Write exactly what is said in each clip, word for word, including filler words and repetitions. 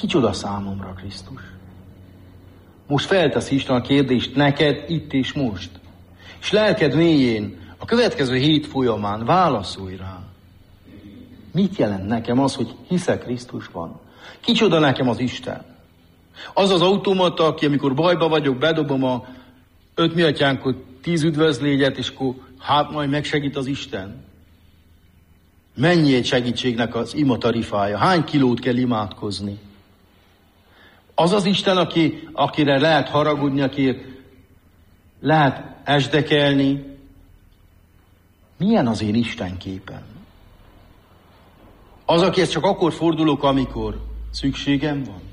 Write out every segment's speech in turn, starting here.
Kicsoda számomra Krisztus? Most feltesz Isten a kérdést neked itt és most. És lelked mélyén a következő hét folyamán válaszolj rá. Mit jelent nekem az, hogy hiszek Krisztusban? Kicsoda nekem az Isten? Az az automata, aki amikor bajba vagyok, bedobom a öt mi atyánkot, tíz üdvözlégyet, és akkor hát majd megsegít az Isten. Mennyi egy segítségnek az ima tarifája? Hány kilót kell imádkozni? Az az Isten, aki, akire lehet haragudni, akire lehet esdekelni. Milyen az én Isten képem? Az, akihez csak akkor fordulok, amikor szükségem van?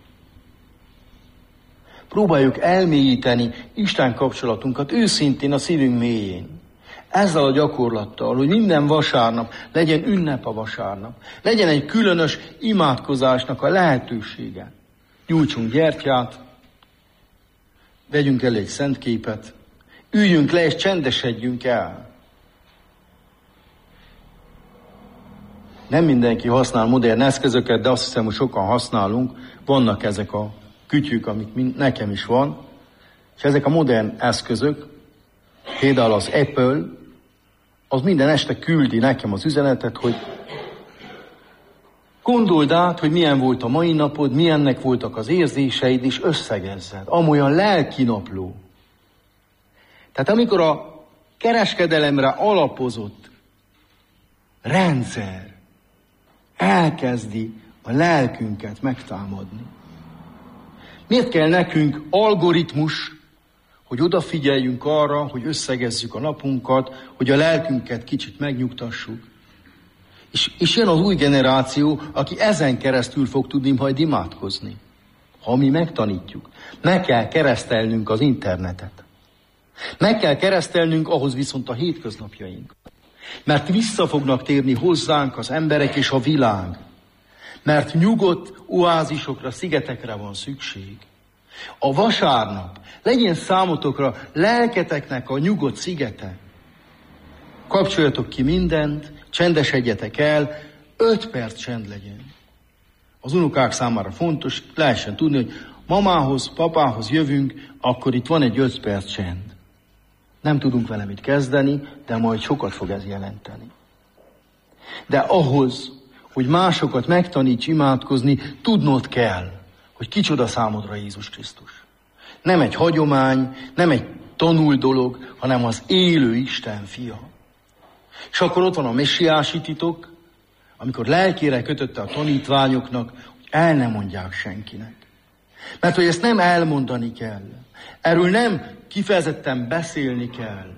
Próbáljuk elmélyíteni Isten kapcsolatunkat őszintén a szívünk mélyén. Ezzel a gyakorlattal, hogy minden vasárnap legyen ünnep a vasárnap. Legyen egy különös imádkozásnak a lehetősége. Nyújtsunk gyertyát, vegyünk el egy szent képet, üljünk le és csendesedjünk el. Nem mindenki használ modern eszközöket, de azt hiszem, hogy sokan használunk. Vannak ezek a kütyük, amik nekem is van, és ezek a modern eszközök, például az Apple, az minden este küldi nekem az üzenetet, hogy gondold át, hogy milyen volt a mai napod, milyennek voltak az érzéseid, és összegezzed. Amolyan lelkinapló. Tehát amikor a kereskedelemre alapozott rendszer elkezdi a lelkünket megtámadni. Miért kell nekünk algoritmus, hogy odafigyeljünk arra, hogy összegezzük a napunkat, hogy a lelkünket kicsit megnyugtassuk? És, és jön az új generáció, aki ezen keresztül fog tudni majd imádkozni. Ha mi megtanítjuk. Meg kell keresztelnünk az internetet. Meg kell keresztelnünk ahhoz viszont a hétköznapjaink. Mert vissza fognak térni hozzánk az emberek és a világ. Mert nyugodt oázisokra, szigetekre van szükség. A vasárnap legyen számotokra lelketeknek a nyugodt szigete. Kapcsoljatok ki mindent, csendesedjetek el, öt perc csend legyen. Az unokák számára fontos, lehessen tudni, hogy mamához, papához jövünk, akkor itt van egy öt perc csend. Nem tudunk vele mit kezdeni, de majd sokat fog ez jelenteni. De ahhoz, hogy másokat megtaníts imádkozni, tudnod kell, hogy kicsoda számodra Jézus Krisztus. Nem egy hagyomány, nem egy tanult dolog, hanem az élő Isten fia. És akkor ott van a messiási titok, amikor lelkére kötötte a tanítványoknak, hogy el nem mondják senkinek. Mert hogy ezt nem elmondani kell. Erről nem kifejezetten beszélni kell,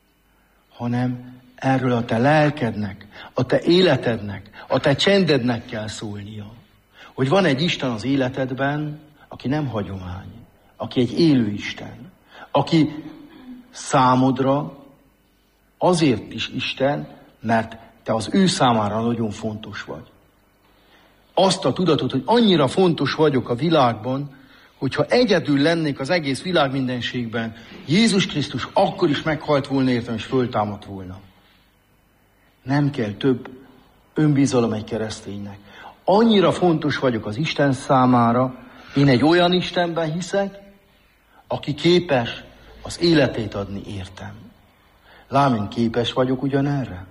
hanem erről a te lelkednek, a te életednek, a te csendednek kell szólnia. Hogy van egy Isten az életedben, aki nem hagyomány, aki egy élő Isten, aki számodra azért is Isten, mert te az ő számára nagyon fontos vagy. Azt a tudatot, hogy annyira fontos vagyok a világban, hogyha egyedül lennék az egész világ mindenségben, Jézus Krisztus akkor is meghalt volna értem, és föltámadt volna. Nem kell több önbizalom egy kereszténynek. Annyira fontos vagyok az Isten számára, én egy olyan Istenben hiszek, aki képes az életét adni értem. Lám én képes vagyok ugyanerre?